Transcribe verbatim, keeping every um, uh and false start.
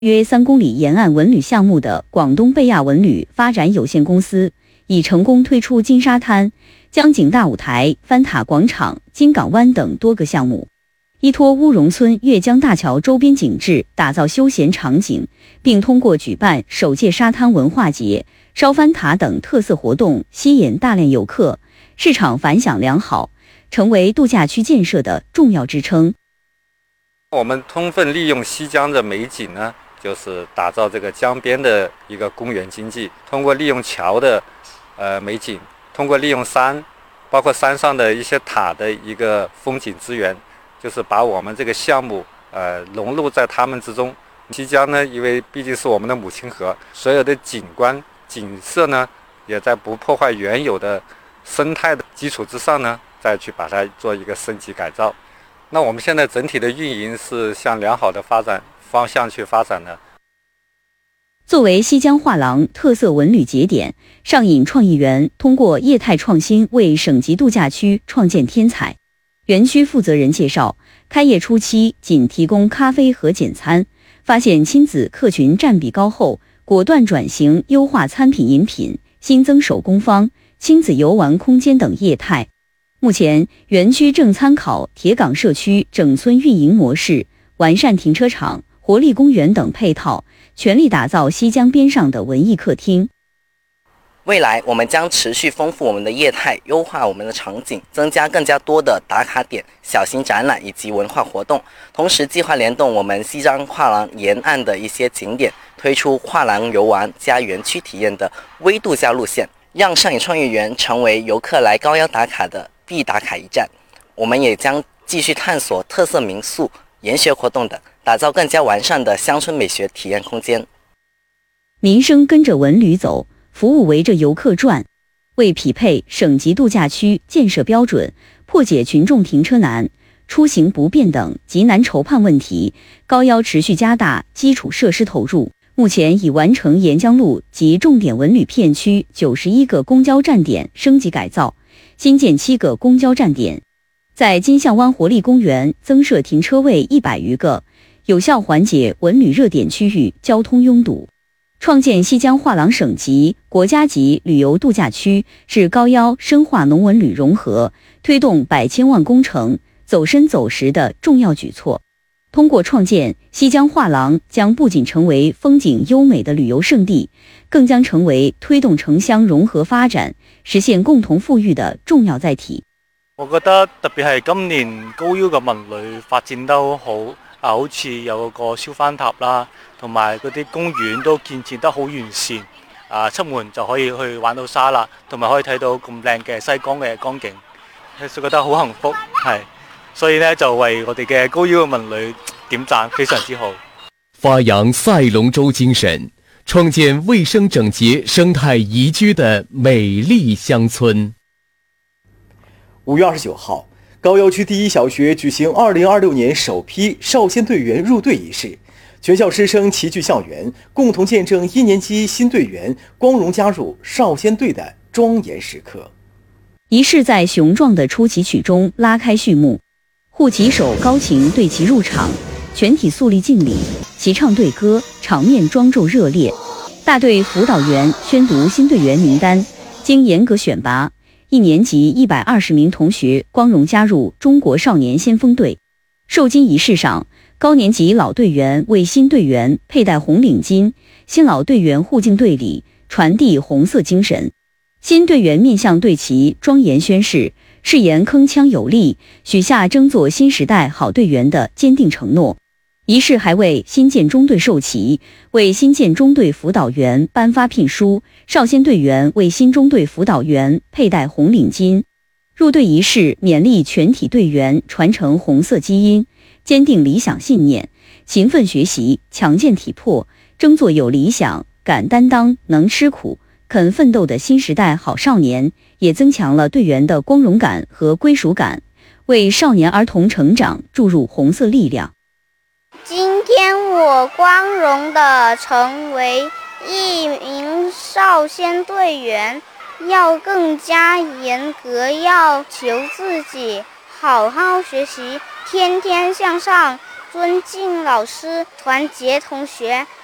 约三公里沿岸文旅项目的广东贝亚文旅发展有限公司，已成功推出金沙滩、江景大舞台、翻塔广场、金港湾等多个项目，依托乌荣村粤江大桥周边景致，打造休闲场景，并通过举办首届沙滩文化节、烧翻塔等特色活动，吸引大量游客，市场反响良好，成为度假区建设的重要支撑。 我们充分利用西江的美景呢，就是打造这个江边的一个公园经济，通过利用桥的呃美景，通过利用山，包括山上的一些塔的一个风景资源，就是把我们这个项目呃融入在他们之中。西江呢，因为毕竟是我们的母亲河，所有的景观景色呢，也在不破坏原有的生态的基础之上呢，再去把它做一个升级改造。那我们现在整体的运营是向良好的发展方向去发展的。 作为西江画廊特色文旅节点，上瘾创意园通过业态创新为省级度假区创建天才。园区负责人介绍，开业初期仅提供咖啡和简餐，发现亲子客群占比高后，果断转型优化餐品饮品，新增手工坊、亲子游玩空间等业态。目前，园区正参考铁岗社区整村运营模式，完善停车场、活力公园等配套，全力打造西江边上的文艺客厅。 未来我们将持续丰富我们的业态，优化我们的场景，增加更加多的打卡点、小型展览以及文化活动。同时计划联动我们西江画廊沿岸的一些景点，推出画廊游玩加园区体验的微度假路线，让上瘾创业园成为游客来高腰打卡的必打卡一站。我们也将继续探索特色民宿、研学活动等，打造更加完善的乡村美学体验空间。 民生跟着文旅走，服务围着游客转。为匹配省级度假区建设标准，破解群众停车难、出行不便等极难筹判问题，高要持续加大基础设施投入。目前已完成沿江路及重点文旅片区九十一个公交站点升级改造，新建七个公交站点，在金象湾活力公园增设停车位一百余个，有效缓解文旅热点区域交通拥堵。创建西江画廊省级、国家级旅游度假区，是高要深化农文旅融合、推动百千万工程走深走实的重要举措。通过创建西江画廊，将不仅成为风景优美的旅游胜地，更將成為推動城鄉融合發展、實現共同富裕的重要載體。 我覺得特別係今年高要嘅文旅發展得好好，啊，好似有個燒番塔啦，同埋嗰啲公園都建設得好完善，啊，出門就可以去玩到沙啦，同埋可以睇到咁靚嘅西江嘅光景，就覺得好幸福，係。所以呢，就為我哋嘅高要嘅文旅點讚，非常之好。 發揚賽龍舟精神，創建衛生整潔、生態宜居的美麗鄉村。 五月二十九號，高要區第一小學舉行二零二六年首批少先隊員入隊儀式，全校師生齊聚校園，共同見證一年級新隊員光榮加入少先隊的莊嚴時刻。 儀式在雄壯的出奇曲中拉開序幕。護旗手高擎對旗入場，全體肅立敬禮，齊唱隊歌，場面莊重熱烈。大隊輔導員宣讀新隊員名單，經嚴格選拔，一年級一百二十名同學光榮加入中國少年先鋒隊。授金儀式上，高年級老隊員為新隊員佩戴紅領巾，新老隊員互敬隊禮，傳遞紅色精神。新隊員面向隊旗莊嚴宣誓，誓言鏗鏘有力，許下爭做新時代好隊員的堅定承諾。儀式還為新建中隊授旗，為新建中隊輔導員頒發聘書，少先隊員為新中隊輔導員佩戴紅領巾。入隊儀式勉勵全體隊員傳承紅色基因，堅定理想信念，勤奮學習，強健體魄，爭做有理想、敢擔當、能吃苦、肯奮鬥的新時代好少年，也增強了隊員的光榮感和歸屬感，為少年兒童成長注入紅色力量。 今天我光榮地成為一名少先隊員，要更加嚴格要求自己，好好學習，天天向上， 尊敬老师，团结同学。